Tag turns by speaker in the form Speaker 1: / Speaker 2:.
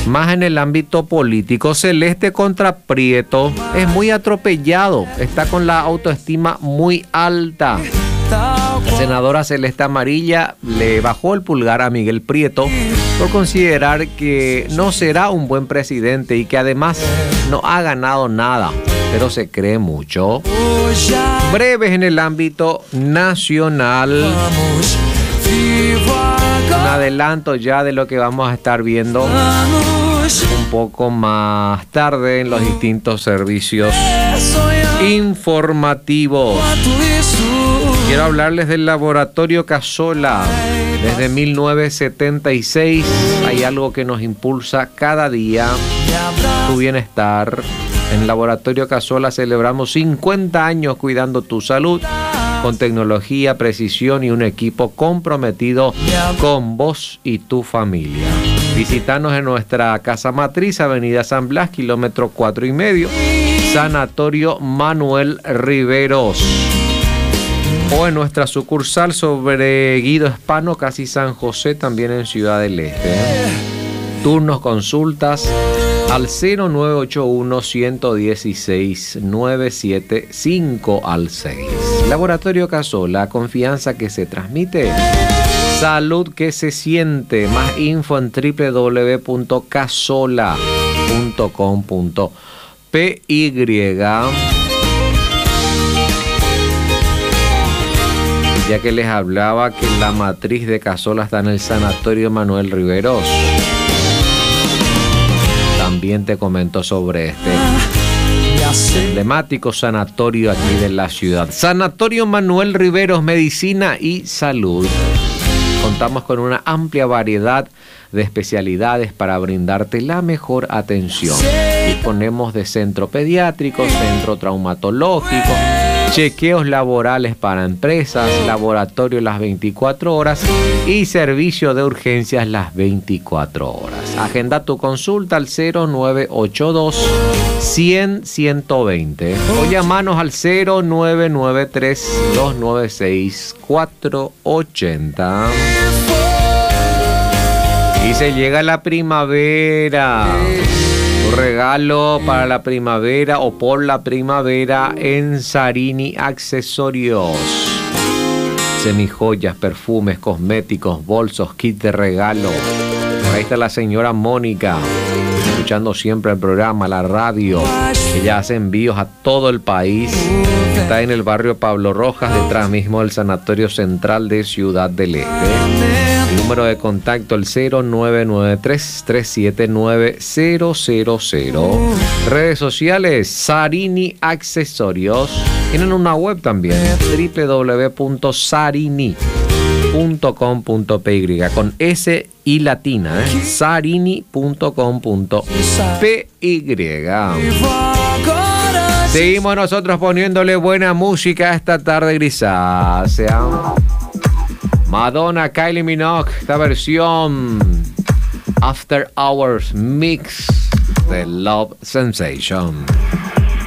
Speaker 1: Más en el ámbito político, Celeste contra Prieto es muy atropellado, está con la autoestima muy alta. La senadora Celeste Amarilla le bajó el pulgar a Miguel Prieto por considerar que no será un buen presidente y que además no ha ganado nada, pero se cree mucho. Breves en el ámbito nacional. Un adelanto ya de lo que vamos a estar viendo un poco más tarde en los distintos servicios informativos. Quiero hablarles del Laboratorio Casola. Desde 1976 hay algo que nos impulsa cada día, tu bienestar. En Laboratorio Casola celebramos 50 años cuidando tu salud con tecnología, precisión y un equipo comprometido con vos y tu familia. Visítanos en nuestra casa matriz, Avenida San Blas, kilómetro 4,5, Sanatorio Manuel Riveros. O en nuestra sucursal sobre Guido Hispano, casi San José, también en Ciudad del Este. Turnos, consultas al 0981-116-975 al 6. Laboratorio Casola, confianza que se transmite, salud que se siente. Más info en www.casola.com.py. Ya que les hablaba que la matriz de Casola está en el Sanatorio Manuel Riveros, también te comento sobre este emblemático sanatorio aquí de la ciudad. Sanatorio Manuel Riveros, medicina y salud. Contamos con una amplia variedad de especialidades para brindarte la mejor atención. Disponemos de centro pediátrico, centro traumatológico, chequeos laborales para empresas, laboratorio las 24 horas y servicio de urgencias las 24 horas. Agenda tu consulta al 0982-100-120 o llamanos al 0993-296-480. Y se llega la primavera. Tu regalo para la primavera o por la primavera en Sarini Accesorios. Semijoyas, perfumes, cosméticos, bolsos, kit de regalo. Por ahí está la señora Mónica, escuchando siempre el programa, la radio. Ella hace envíos a todo el país. Está en el barrio Pablo Rojas, detrás mismo del Sanatorio Central de Ciudad del Este. El número de contacto el 0993-379-000. Redes sociales Sarini Accesorios. Tienen una web también, www.sarini.com.py con S y latina, sarini.com.py. Seguimos nosotros poniéndole buena música esta tarde grisácea. Madonna, Kylie Minogue, esta versión After Hours Mix de Love Sensation.